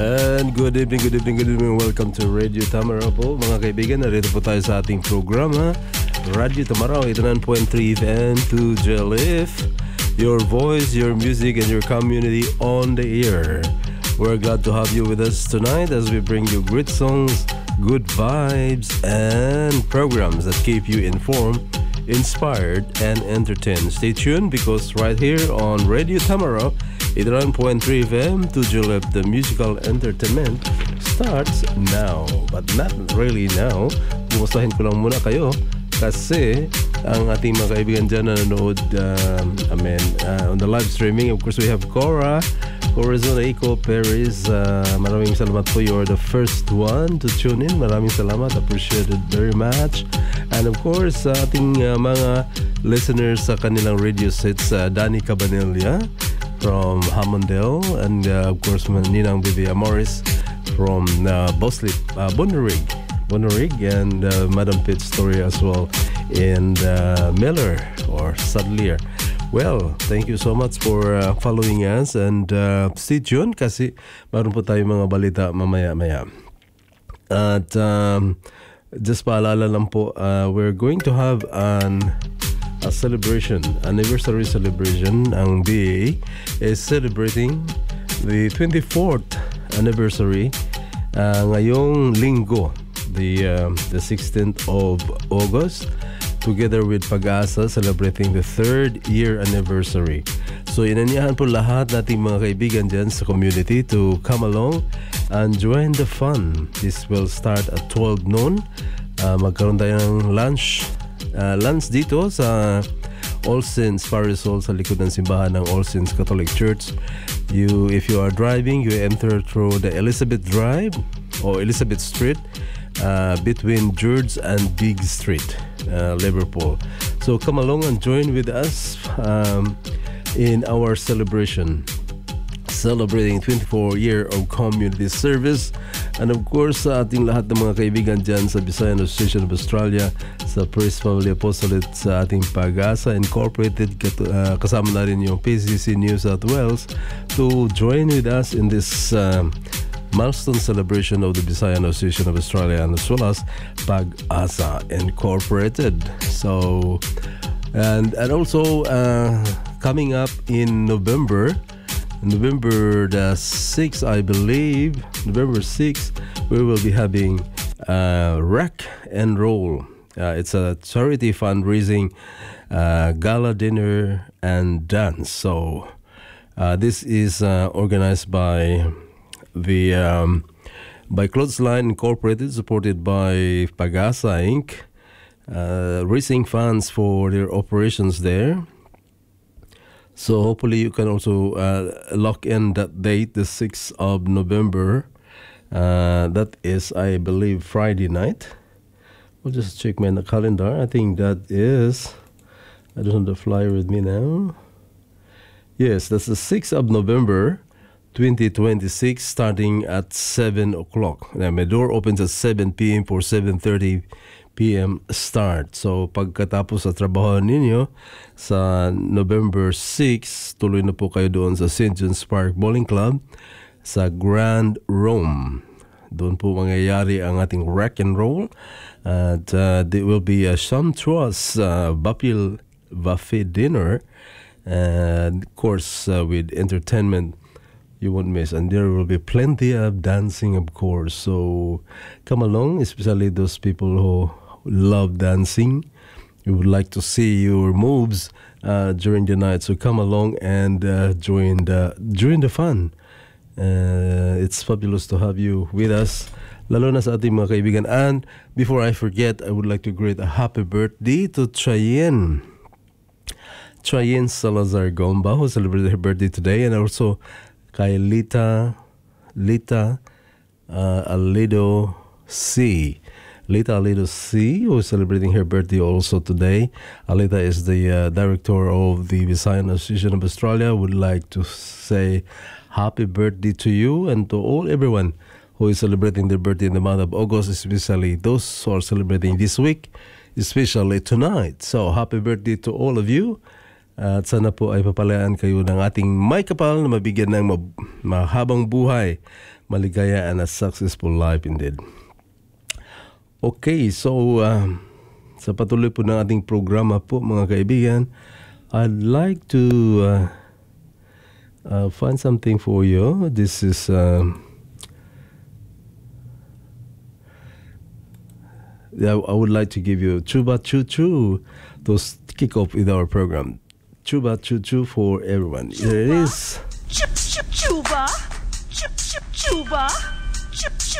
And good evening. Welcome to Radio Tamaraw po. Mga kaibigan, narito po tayo sa ating programa Radio Tamaraw, 89.3 FM to JLF. Your voice, your music, and your community on the air. We're glad to have you with us tonight as we bring you great songs, good vibes, and programs that keep you informed, inspired, and entertained. Stay tuned because right here on Radio Tamaraw, 89.3 FM to JLF, the musical entertainment starts now. But not really now. Kumustahin ko lang muna kayo kasi ang ating mga kaibigan dyan na nanood on the live streaming. Of course, we have Cora Corazon, Eiko Perez. Maraming salamat po. You're the first one to tune in. Maraming salamat. Appreciate it very much. And of course, sa ating mga listeners sa kanilang radio sets, Danny Cabanilla from Hammondale, and of course Ninang Bibi Morris from Bosley, Bonnerig, and Madam Pitt Story as well, and Miller or Sadlier. Well, thank you so much for following us, and stay tuned kasi meron po tayong mga balita mamaya-maya. At just paalala lang po, we're going to have a celebration, anniversary celebration. Ang BA is celebrating the 24th anniversary ngayong linggo, the 16th of August, together with Pag-asa celebrating the 3rd year anniversary. So inanyahan po lahat nating mga kaibigan dyan sa community to come along and join the fun. This will start at 12 noon. Magkaroon tayo ng lunch dito sa All Saints Parish Hall sa likod ng simbahan ng All Saints Catholic Church. If you are driving, you enter through the Elizabeth Drive or Elizabeth Street between George and Big Street, Liverpool. So come along and join with us in our celebration, celebrating 24-year of community service. And of course, sa ating lahat ng mga kaibigan dyan sa Visayan Association of Australia, sa Praise Family Apostolate, sa ating Pag-asa Incorporated, kasama na rin yung PCC New South Wales, to join with us in this milestone celebration of the Visayan Association of Australia, and as well as Pag-asa Incorporated. So, and also coming up in November the 6th, I believe, November 6th, we will be having Rock and Roll. It's a charity fundraising gala dinner and dance. So this is organized by by Clothesline Incorporated, supported by Pag-asa Inc., raising funds for their operations there. So hopefully you can also lock in that date, the 6th of November. That is, I believe, Friday night. I'll just check my calendar. I think that is, I don't have the flyer with me now. Yes, that's the 6th of November, 2026, starting at 7 o'clock. Now, my door opens at 7 p.m. for 7:30 p.m. start. So pagkatapos sa trabaho ninyo sa November 6, tuloy na po kayo doon sa St. John's Park Bowling Club sa Grand Rome. Doon po mangyayari ang ating rock and roll. At there will be a sumptuous buffet dinner, and of course with entertainment you won't miss, and there will be plenty of dancing, of course. So come along, especially those people who love dancing. We would like to see your moves during the night. So come along and join the fun. It's fabulous to have you with us, lalo na sa ating mga kaibigan. And before I forget, I would like to greet a happy birthday to Cheyenne Salazar Gomba, who celebrated her birthday today, and also kay Lita Aledo C, who is celebrating her birthday also today. Alita is the director of the Visayan Association of Australia. Would like to say happy birthday to you and to everyone who is celebrating their birthday in the month of August, especially those who are celebrating this week, especially tonight. So happy birthday to all of you. At sana po ay papalayaan kayo ng ating may kapal na mabigyan ng mahabang buhay, maligaya and a successful life indeed. Okay, so sa patuloy po ng ating programa po mga kaibigan, I'd like to find something for you. This is I would like to give you Chuba Choo Choo to kick off with our program. Chuba Choo Choo for everyone. Here it is. Chuba, Chuba, Chuba, Chuba.